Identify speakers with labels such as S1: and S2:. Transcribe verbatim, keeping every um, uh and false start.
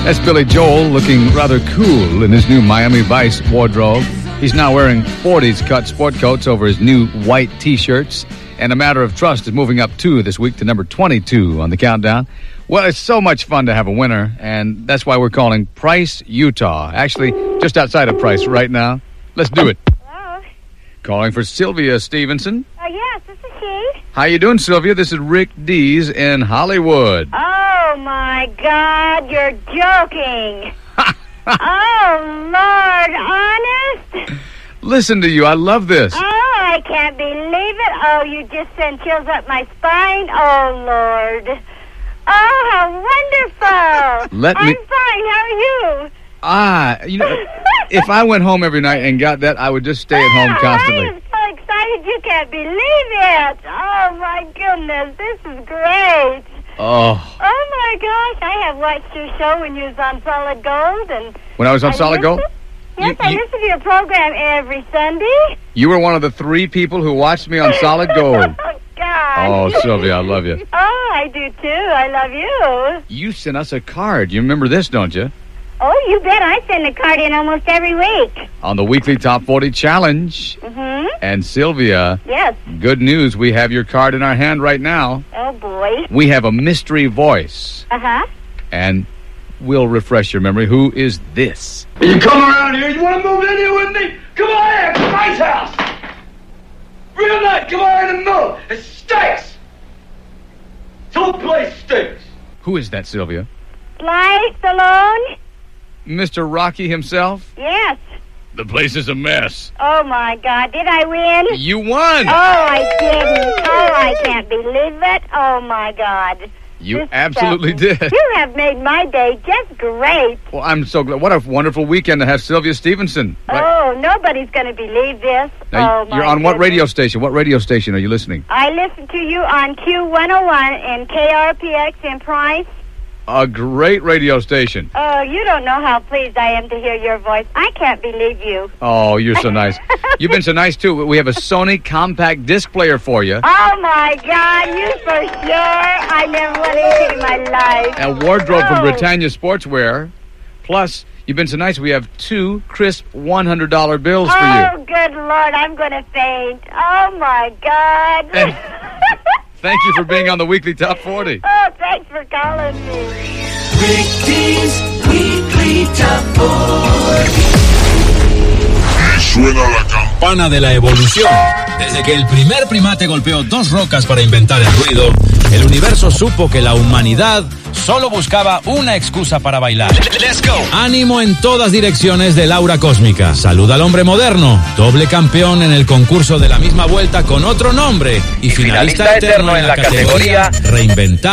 S1: That's Billy Joel looking rather cool in his new Miami Vice wardrobe. He's now wearing forties cut sport coats over his new white T-shirts. And A Matter of Trust is moving up two this week to number twenty-two on the countdown. Well, it's so much fun to have a winner, and that's why we're calling Price, Utah. Actually, just outside of Price right now. Let's do it.
S2: Hello?
S1: Calling for Sylvia Stevenson.
S2: Oh, yes, this is she.
S1: How you doing, Sylvia? This is Rick Dees in Hollywood.
S2: Oh, my God, you're joking. Oh, Lord, honest?
S1: Listen to you. I love this.
S2: Oh, I can't believe it. Oh, you just sent chills up my spine. Oh, Lord. Oh, how wonderful.
S1: Let
S2: I'm
S1: me-
S2: fine. How are you?
S1: Ah, you know, if I went home every night and got that, I would just stay at home
S2: Oh,
S1: constantly.
S2: I am so excited you can't believe it. Oh, my goodness. This is great.
S1: Oh.
S2: Oh, my gosh. I have watched your show when you was on Solid Gold. And
S1: When I was on
S2: I
S1: Solid Gold?
S2: listen- Yes,
S1: You-
S2: I
S1: you-
S2: listen to your program every Sunday.
S1: You were one of the three people who watched me on Solid Gold.
S2: Oh, God.
S1: Oh, Sylvia, I love you.
S2: Oh, I do, too. I love you.
S1: You sent us a card. You remember this, don't you?
S2: Oh, you bet. I send a card in almost every week.
S1: On the weekly Top forty Challenge.
S2: Mm-hmm.
S1: And Sylvia,
S2: Yes.
S1: good news. We have your card in our hand right now.
S2: Oh, boy.
S1: We have a mystery voice.
S2: Uh-huh.
S1: And we'll refresh your memory. Who is this?
S3: You come around here, you want to move in here with me? Come on here, it's a nice house. Real nice, come on in and move. It stinks. This whole place stinks.
S1: Who is that, Sylvia?
S2: Sly Stallone?
S1: Mister Rocky himself?
S2: Yes.
S1: The place is a mess.
S2: Oh, my God. Did I win?
S1: You won!
S2: Oh, I didn't. Oh, I can't believe it. Oh, my God.
S1: You
S2: This
S1: absolutely
S2: stuff-
S1: did.
S2: You have made my day just great.
S1: Well, I'm so glad. What a wonderful weekend to have Sylvia Stevenson. Right.
S2: Oh, nobody's going to believe this.
S1: Now,
S2: oh, my
S1: you're on what
S2: goodness.
S1: radio station? What radio station are you listening?
S2: I listen to you on Q one oh one and K R P X in Price.
S1: A great radio station.
S2: Oh, you don't know how pleased I am to hear your voice. I can't believe you.
S1: Oh, you're so nice. You've been so nice, too. We have a Sony compact disc player for you.
S2: Oh, my God, you for sure. I never want anything in my life.
S1: A wardrobe
S2: Oh.
S1: from Britannia Sportswear. Plus, you've been so nice. We have two crisp one hundred dollar bills for
S2: Oh,
S1: you.
S2: good Lord, I'm going to faint. Oh, my God.
S1: And thank you for being on the weekly Top forty.
S2: Oh, thanks for calling me.
S4: Rick Dees Weekly Top forty.
S5: Y suena la campana
S6: de la evolución. Desde que el primer primate golpeó dos rocas para inventar el ruido, el universo supo que la humanidad solo buscaba una excusa para bailar.
S4: Let's go.
S6: Ánimo en todas direcciones del aura cósmica. Saluda al hombre moderno, doble campeón en el concurso de la misma vuelta con otro nombre y finalista, eterno en la categoría Reinventar.